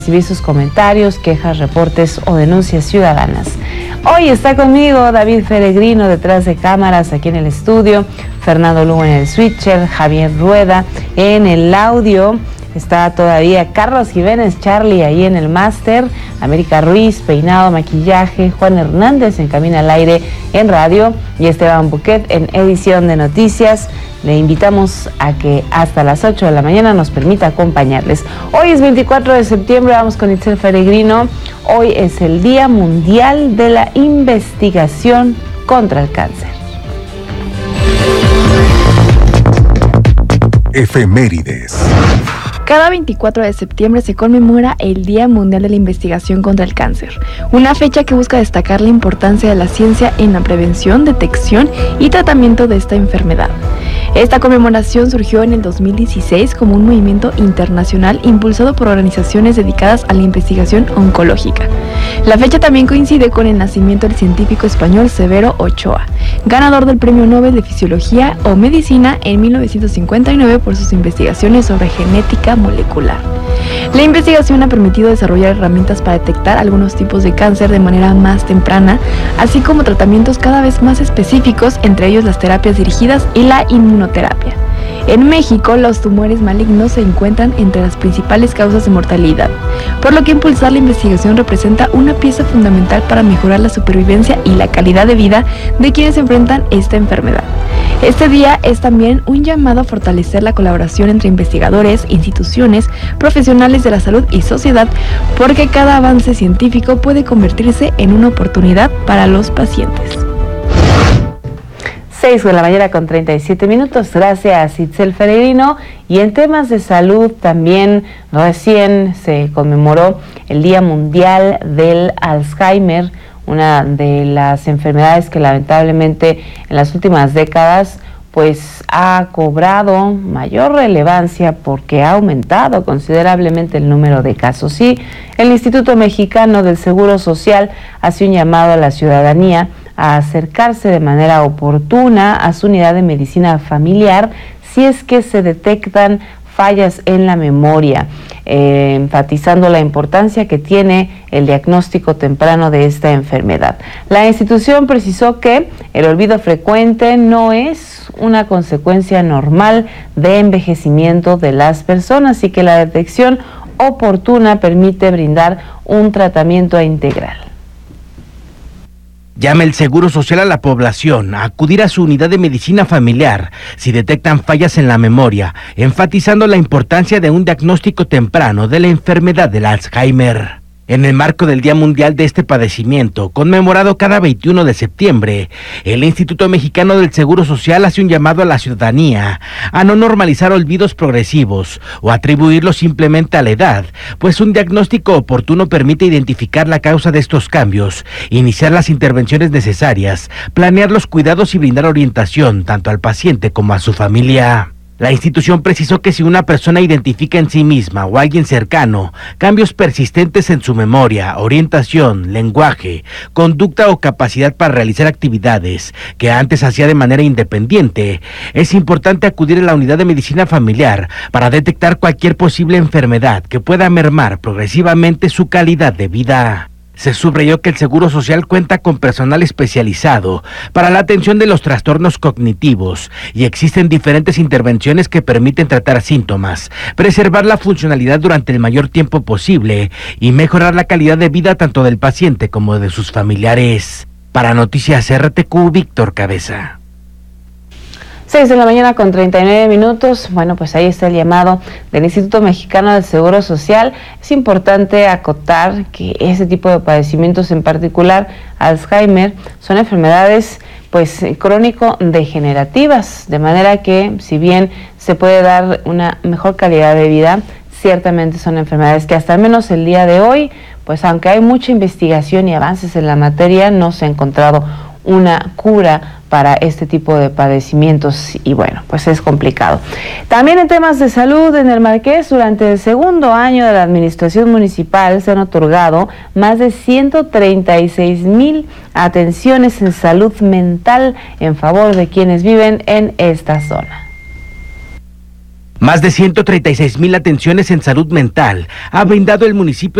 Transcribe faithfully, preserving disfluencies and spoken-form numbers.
recibir sus comentarios, quejas, reportes o denuncias ciudadanas. Hoy está conmigo David Peregrino detrás de cámaras aquí en el estudio, Fernando Lugo en el switcher, Javier Rueda en el audio, está todavía Carlos Jiménez, Charlie ahí en el máster, América Ruiz, peinado, maquillaje, Juan Hernández en Camina al Aire en radio y Esteban Buquet en edición de noticias. Le invitamos a que hasta las ocho de la mañana nos permita acompañarles. Hoy es veinticuatro de septiembre, vamos con Itzel Peregrino. Hoy es el Día Mundial de la Investigación contra el Cáncer. Efemérides. Cada veinticuatro de septiembre se conmemora el Día Mundial de la Investigación contra el Cáncer, una fecha que busca destacar la importancia de la ciencia en la prevención, detección y tratamiento de esta enfermedad. Esta conmemoración surgió en el dos mil dieciséis como un movimiento internacional impulsado por organizaciones dedicadas a la investigación oncológica. La fecha también coincide con el nacimiento del científico español Severo Ochoa, ganador del Premio Nobel de Fisiología o Medicina en mil novecientos cincuenta y nueve por sus investigaciones sobre genética molecular. La investigación ha permitido desarrollar herramientas para detectar algunos tipos de cáncer de manera más temprana, así como tratamientos cada vez más específicos, entre ellos las terapias dirigidas y la inmunoterapia. En México, los tumores malignos se encuentran entre las principales causas de mortalidad, por lo que impulsar la investigación representa una pieza fundamental para mejorar la supervivencia y la calidad de vida de quienes enfrentan esta enfermedad. Este día es también un llamado a fortalecer la colaboración entre investigadores, instituciones, profesionales de la salud y sociedad, porque cada avance científico puede convertirse en una oportunidad para los pacientes. seis de la mañana con treinta y siete minutos, gracias Itzel Peregrino. Y en temas de salud también recién se conmemoró el Día Mundial del Alzheimer, una de las enfermedades que lamentablemente en las últimas décadas pues ha cobrado mayor relevancia porque ha aumentado considerablemente el número de casos. Y el Instituto Mexicano del Seguro Social hace un llamado a la ciudadanía a acercarse de manera oportuna a su unidad de medicina familiar si es que se detectan fallas en la memoria, eh, enfatizando la importancia que tiene el diagnóstico temprano de esta enfermedad. La institución precisó que el olvido frecuente no es una consecuencia normal de envejecimiento de las personas y que la detección oportuna permite brindar un tratamiento integral. Llama el Seguro Social a la población a acudir a su unidad de medicina familiar si detectan fallas en la memoria, enfatizando la importancia de un diagnóstico temprano de la enfermedad del Alzheimer. En el marco del Día Mundial de este padecimiento, conmemorado cada veintiuno de septiembre, el Instituto Mexicano del Seguro Social hace un llamado a la ciudadanía a no normalizar olvidos progresivos o atribuirlos simplemente a la edad, pues un diagnóstico oportuno permite identificar la causa de estos cambios, iniciar las intervenciones necesarias, planear los cuidados y brindar orientación tanto al paciente como a su familia. La institución precisó que si una persona identifica en sí misma o alguien cercano cambios persistentes en su memoria, orientación, lenguaje, conducta o capacidad para realizar actividades que antes hacía de manera independiente, es importante acudir a la unidad de medicina familiar para detectar cualquier posible enfermedad que pueda mermar progresivamente su calidad de vida. Se subrayó que el Seguro Social cuenta con personal especializado para la atención de los trastornos cognitivos y existen diferentes intervenciones que permiten tratar síntomas, preservar la funcionalidad durante el mayor tiempo posible y mejorar la calidad de vida tanto del paciente como de sus familiares. Para Noticias R T Q, Víctor Cabeza. seis de la mañana con treinta y nueve minutos, bueno, pues ahí está el llamado del Instituto Mexicano del Seguro Social. Es importante acotar que ese tipo de padecimientos, en particular Alzheimer, son enfermedades pues crónico-degenerativas, de manera que si bien se puede dar una mejor calidad de vida, ciertamente son enfermedades que hasta al menos el día de hoy, pues aunque hay mucha investigación y avances en la materia, no se ha encontrado una cura para este tipo de padecimientos y bueno, pues es complicado. También en temas de salud en el Marqués, durante el segundo año de la administración municipal se han otorgado más de ciento treinta y seis mil atenciones en salud mental en favor de quienes viven en esta zona. Más de ciento treinta y seis mil atenciones en salud mental ha brindado el municipio